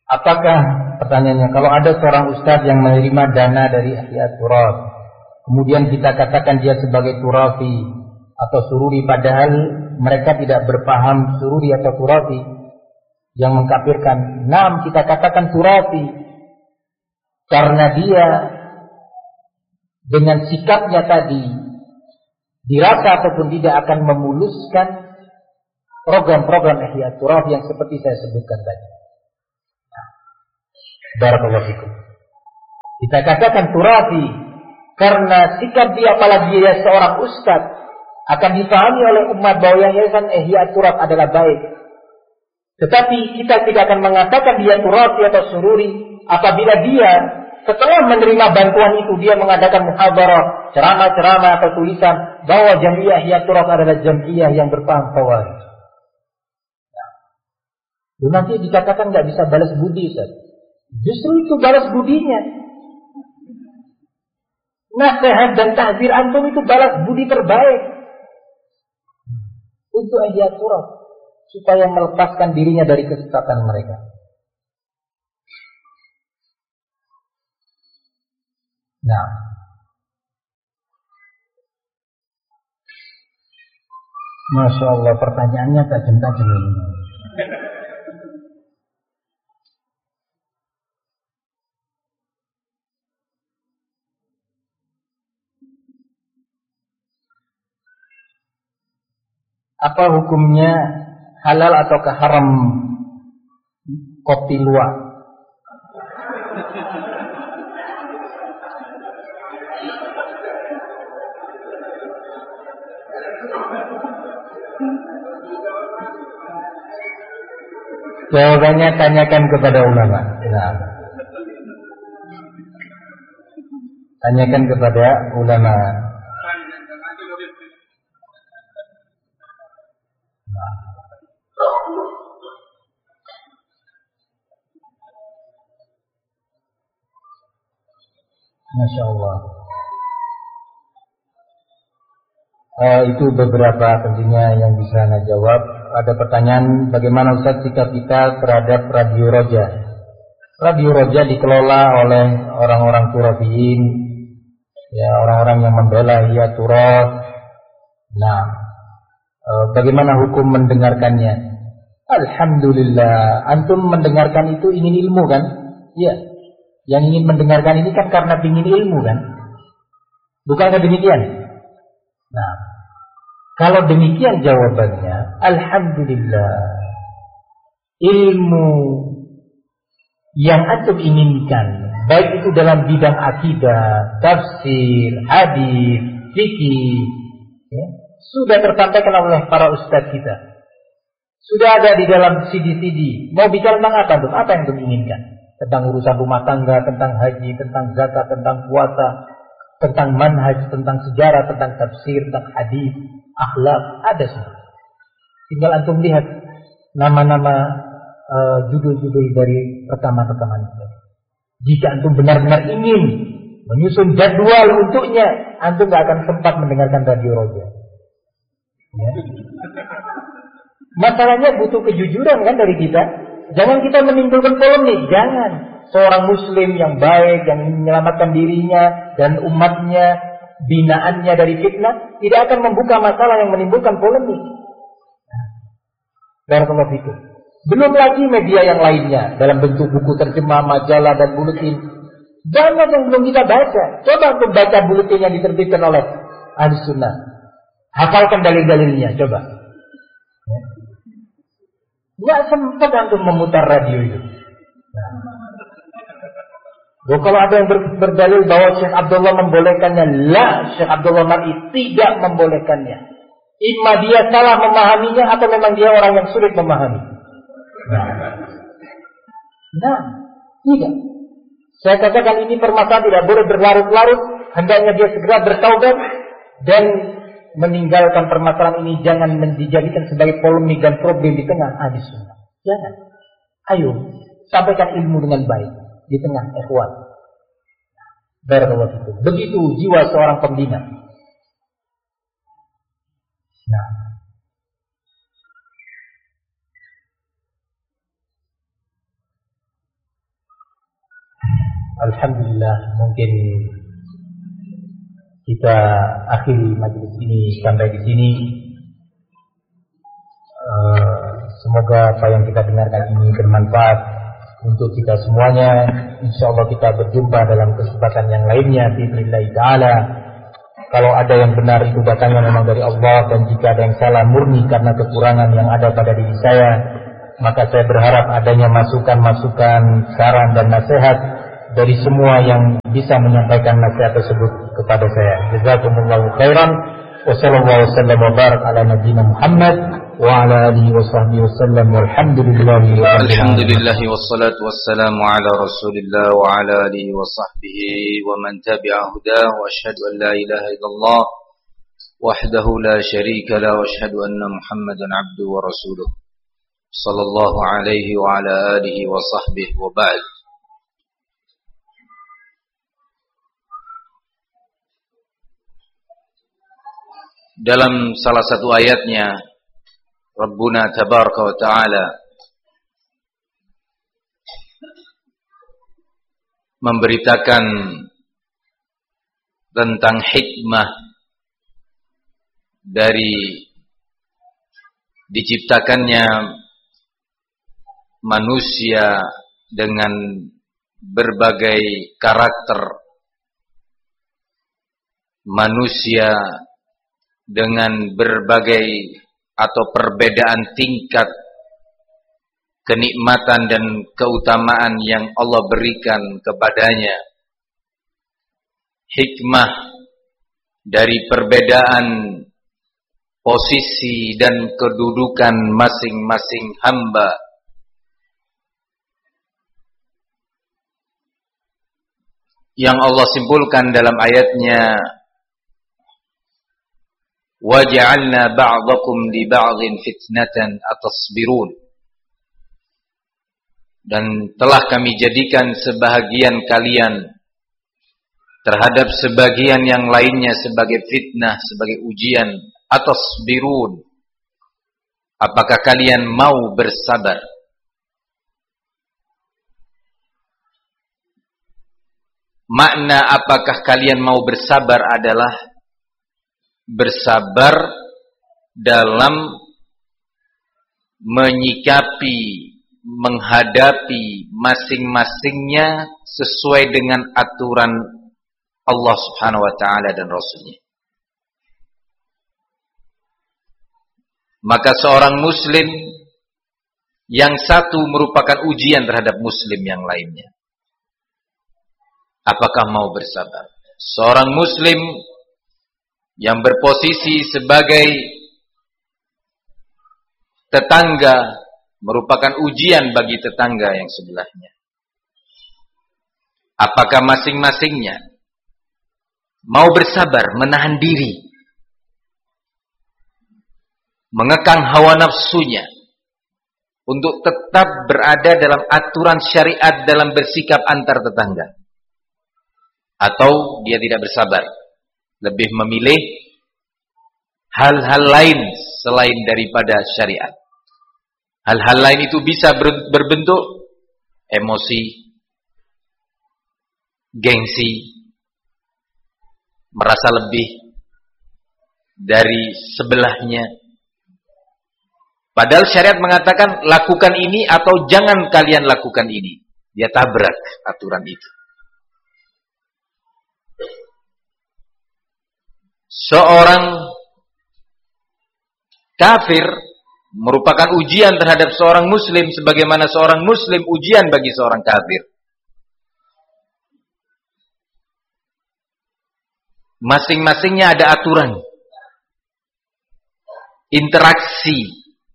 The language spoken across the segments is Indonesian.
Apakah, pertanyaannya, kalau ada seorang ustadz yang menerima dana dari Ihya Turath, kemudian kita katakan dia sebagai turafi atau sururi, padahal mereka tidak berpaham sururi atau turafi yang mengkafirkan. Naam, kita katakan turafi karena dia dengan sikapnya tadi dirasa ataupun tidak akan memuluskan program-program Ihya Turath yang seperti saya sebutkan tadi. Barakallahu fikum. Kita katakan turafi karena sikap dia, apalagi dia seorang ustaz, akan dipahami oleh umat bahwa yang yayasan Ihya Turath adalah baik. Tetapi kita tidak akan mengatakan dia turafi atau sururi apabila dia setelah menerima bantuan itu dia mengadakan muhadarah, ceramah-ceramah atau tulisan bahwa Jamiah Ihya Turath adalah jamiah yang berpaham khawarij. Nah, nanti dikatakan nggak bisa balas budi, Ustaz. Justru itu balas budinya. Nasihat dan tahzir antum itu balas budi terbaik untuk Ihya Turath supaya melepaskan dirinya dari kesesatan mereka. Nah, Masya Allah, pertanyaannya tajam-tajam ini. Apa hukumnya halal ataukah haram kopi luwak? Jawabannya tanyakan kepada ulama. Nah, tanyakan kepada ulama. Masya Allah. Itu beberapa tentunya yang bisa Anda jawab. Ada pertanyaan, bagaimana Ustaz sikap kita terhadap Radio Roja? Radio Roja dikelola oleh orang-orang Turafiyin, ya, orang-orang yang membela Ihya Turath. Nah, bagaimana hukum mendengarkannya? Alhamdulillah, antum mendengarkan itu ingin ilmu kan? Iya. Yang ingin mendengarkan ini kan karena ingin ilmu kan? Bukankah demikian? Nah, kalau demikian jawabannya, alhamdulillah, ilmu yang antum inginkan, baik itu dalam bidang akidah, tafsir, hadis, fikih, ya, sudah tersampaikan oleh para ustaz kita. Sudah ada di dalam CD-CD. Mau bicara tentang apa antum? Apa yang antum inginkan? Tentang urusan rumah tangga, tentang haji, tentang zakat, tentang puasa, tentang manhaj, tentang sejarah, tentang tafsir, tentang hadis, akhlak, ada semua. Tinggal antum lihat nama-nama judul-judul dari rekaman-rekaman itu. Jika antum benar-benar ingin menyusun jadwal untuknya, antum gak akan sempat mendengarkan Radio Roja. Ya. Masalahnya butuh kejujuran kan dari kita. Jangan kita menimbulkan polemik, jangan. Seorang muslim yang baik, yang menyelamatkan dirinya dan umatnya, binaannya dari fitnah, tidak akan membuka masalah yang menimbulkan polemik. Barakallahu fikum. Belum lagi media yang lainnya dalam bentuk buku terjemah, majalah dan buletin. Banyak yang belum kita baca. Coba untuk baca buletin yang diterbitkan oleh Ahlus Sunnah. Hafalkan dalil-dalilnya, coba. Nggak sempat untuk memutar radio itu. Kalau ada yang berdalil bahwa Syekh Abdullah membolehkannya, Syekh Abdullah Mar'i tidak membolehkannya. Imma dia salah memahaminya atau memang dia orang yang sulit memahami. Nah, tidak. Saya katakan ini permasalahan tidak boleh berlarut-larut. Hendaknya dia segera bertaubat dan meninggalkan permasalahan ini. Jangan dijadikan sebagai polemik dan problem di tengah ahli sunnah. Jangan. Ayo, sampaikan ilmu dengan baik di tengah ikhwan. Barakallahu fikum. Begitu jiwa seorang pembina. Nah, Alhamdulillah, mungkin kita akhiri majelis ini sampai di sini. Semoga apa yang kita dengarkan ini bermanfaat untuk kita semuanya. Insyaallah kita berjumpa dalam kesempatan yang lainnya biidznillah taala. Kalau ada yang benar itu datangnya memang dari Allah, dan jika ada yang salah murni karena kekurangan yang ada pada diri saya, maka saya berharap adanya masukan-masukan, saran dan nasihat dari semua yang bisa menyampaikan nasihat tersebut kepada saya. Jazakumullahu khairan. Wassallallahu wasallam wa barak ala nabiyyina Muhammad wa ala alihi wa sahbihi wasallam walhamdulillahi alhamdulillahi wassalatu wassalamu ala rasulillah wa ala alihi wa sahbihi wa man tabi'a hudah wa asyhadu an la ilaha illallah wahdahu la syarika la wa asyhadu anna Muhammadan abduhu wa rasuluh sallallahu alaihi wa ala alihi wa sahbihi wa ba'd. Dalam salah satu ayatnya Rabbuna tabaraka wa ta'ala memberitakan tentang hikmah dari diciptakannya manusia dengan berbagai karakter, manusia dengan berbagai atau perbedaan tingkat kenikmatan dan keutamaan yang Allah berikan kepadanya. Hikmah dari perbedaan posisi dan kedudukan masing-masing hamba. Yang Allah simpulkan dalam ayatnya, وَجَعَلْنَا بَعْضَكُمْ لِبَعْضٍ فِتْنَةً أَتَصْبِرُونَ. Dan telah kami jadikan sebahagian kalian terhadap sebagian yang lainnya sebagai fitnah, sebagai ujian. Atasbirun, apakah kalian mau bersabar? Makna apakah kalian mau bersabar adalah bersabar dalam menyikapi, menghadapi masing-masingnya sesuai dengan aturan Allah Subhanahu wa ta'ala dan Rasulnya. Maka seorang muslim yang satu merupakan ujian terhadap muslim yang lainnya. Apakah mau bersabar? Seorang muslim yang berposisi sebagai tetangga merupakan ujian bagi tetangga yang sebelahnya. Apakah masing-masingnya mau bersabar, menahan diri, mengekang hawa nafsunya untuk tetap berada dalam aturan syariat dalam bersikap antar tetangga? Atau dia tidak bersabar, lebih memilih hal-hal lain selain daripada syariat. Hal-hal lain itu bisa berbentuk emosi, gengsi, merasa lebih dari sebelahnya. Padahal syariat mengatakan lakukan ini atau jangan kalian lakukan ini. Dia tabrak aturan itu. Seorang kafir merupakan ujian terhadap seorang muslim sebagaimana seorang muslim ujian bagi seorang kafir. Masing-masingnya ada aturan, interaksi,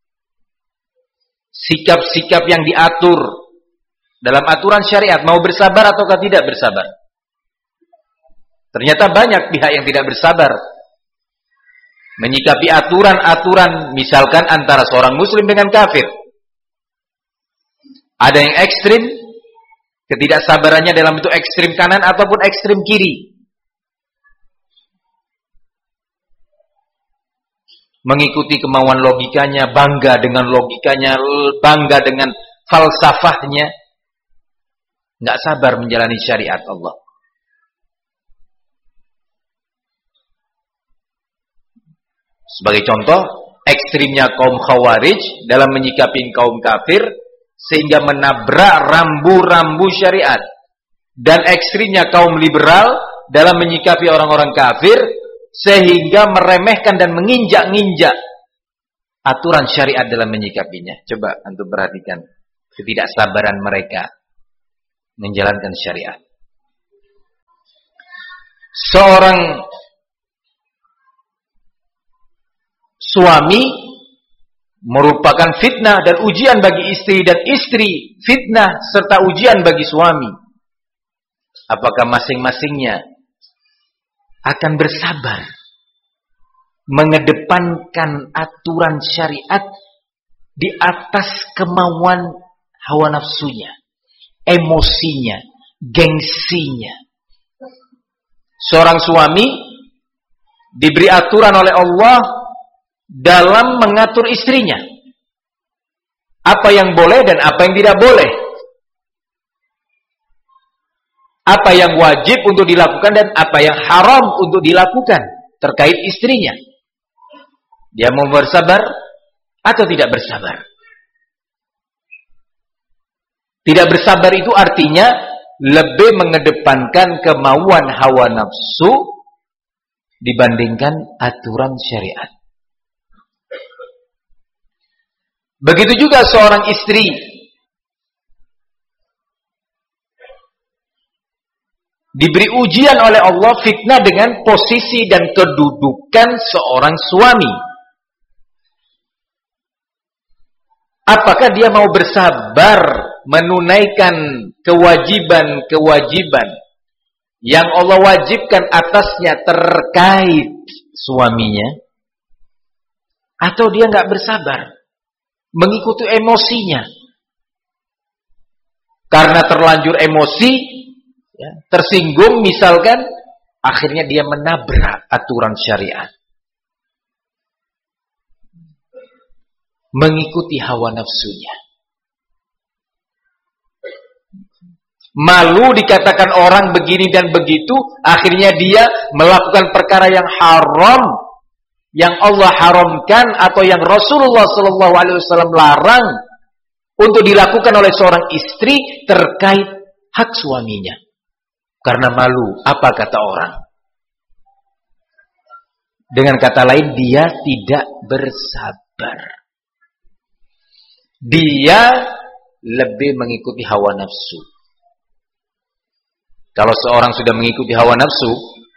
sikap-sikap yang diatur dalam aturan syariat. Mau bersabar ataukah tidak bersabar? Ternyata banyak pihak yang tidak bersabar menyikapi aturan-aturan, misalkan antara seorang muslim dengan kafir. Ada yang ekstrim, ketidaksabarannya dalam bentuk ekstrim kanan ataupun ekstrim kiri. Mengikuti kemauan logikanya, bangga dengan logikanya, bangga dengan falsafahnya. Nggak sabar menjalani syariat Allah. Sebagai contoh, ekstrimnya kaum Khawarij dalam menyikapi kaum kafir sehingga menabrak rambu-rambu syariat, dan ekstrimnya kaum liberal dalam menyikapi orang-orang kafir sehingga meremehkan dan menginjak-injak aturan syariat dalam menyikapinya. Coba antum perhatikan ketidaksabaran mereka menjalankan syariat. Seorang suami merupakan fitnah dan ujian bagi istri, dan istri fitnah serta ujian bagi suami. Apakah masing-masingnya akan bersabar mengedepankan aturan syariat di atas kemauan hawa nafsunya, emosinya, gengsinya? Seorang suami diberi aturan oleh Allah dalam mengatur istrinya, apa yang boleh dan apa yang tidak boleh, apa yang wajib untuk dilakukan dan apa yang haram untuk dilakukan terkait istrinya. Dia mau bersabar atau tidak bersabar? Tidak bersabar itu artinya lebih mengedepankan kemauan hawa nafsu dibandingkan aturan syariat. Begitu juga seorang istri diberi ujian oleh Allah, fitnah dengan posisi dan kedudukan seorang suami. Apakah dia mau bersabar menunaikan kewajiban-kewajiban yang Allah wajibkan atasnya terkait suaminya, atau dia nggak bersabar mengikuti emosinya? Karena terlanjur emosi, ya, tersinggung misalkan, akhirnya dia menabrak aturan syariat, mengikuti hawa nafsunya. Malu dikatakan orang begini dan begitu, akhirnya dia melakukan perkara yang haram, yang Allah haramkan atau yang Rasulullah SAW larang untuk dilakukan oleh seorang istri terkait hak suaminya. Karena malu, apa kata orang? Dengan kata lain, dia tidak bersabar. Dia lebih mengikuti hawa nafsu. Kalau seorang sudah mengikuti hawa nafsu,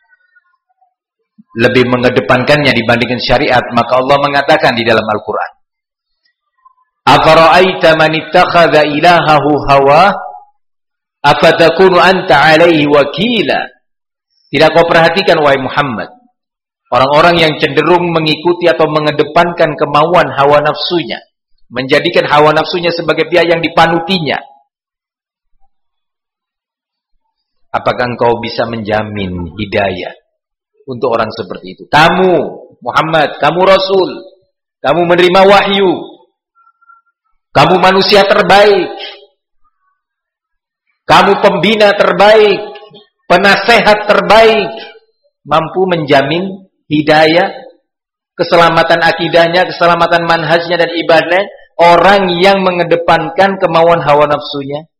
lebih mengedepankannya dibandingkan syariat, maka Allah mengatakan di dalam Al-Quran, afara'aita man ittakhadha ilahahu hawa afatakunu anta alaihi wakila. Tidak kau perhatikan wahai Muhammad, orang-orang yang cenderung mengikuti atau mengedepankan kemauan hawa nafsunya, menjadikan hawa nafsunya sebagai pihak yang dipanutinya. Apakah engkau bisa menjamin hidayah untuk orang seperti itu? Kamu Muhammad, kamu Rasul, kamu menerima wahyu, kamu manusia terbaik, kamu pembina terbaik, penasehat terbaik, mampu menjamin hidayah, keselamatan akidahnya, keselamatan manhajnya dan ibadahnya orang yang mengedepankan kemauan hawa nafsunya?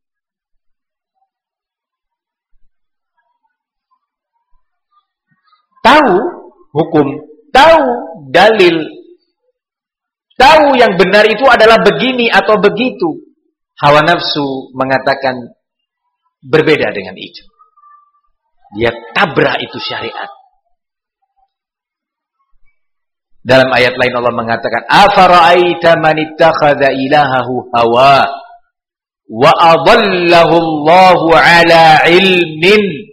Tahu hukum, tahu dalil, tahu yang benar itu adalah begini atau begitu. Hawa nafsu mengatakan berbeda dengan itu. Dia tabrak itu syariat. Dalam ayat lain Allah mengatakan, afara'aita man ittakhadha ilahahu hawa wa adallahu Allahu ala ilmin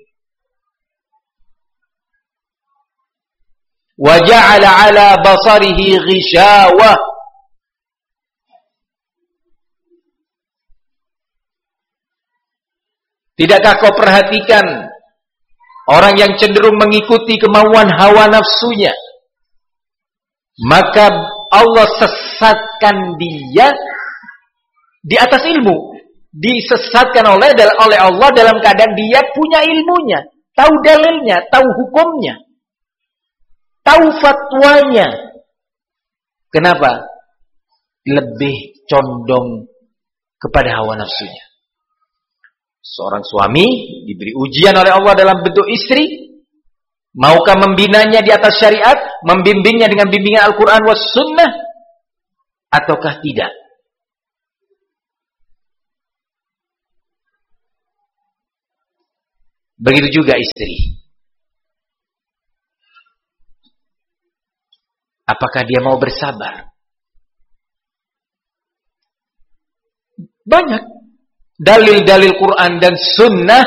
wa ja'ala 'ala basarihi ghishawah. Tidakkah kau perhatikan orang yang cenderung mengikuti kemauan hawa nafsunya, maka Allah sesatkan dia di atas ilmu. disesatkan oleh Allah dalam keadaan dia punya ilmunya, tahu dalilnya, tahu hukumnya, tahu fatwanya. Kenapa? Lebih condong kepada hawa nafsunya. Seorang suami diberi ujian oleh Allah dalam bentuk istri. Maukah membinanya di atas syariat, membimbingnya dengan bimbingan Al-Quran was sunnah, ataukah tidak? Begitu juga istri. Apakah dia mau bersabar? Banyak dalil-dalil Quran dan sunnah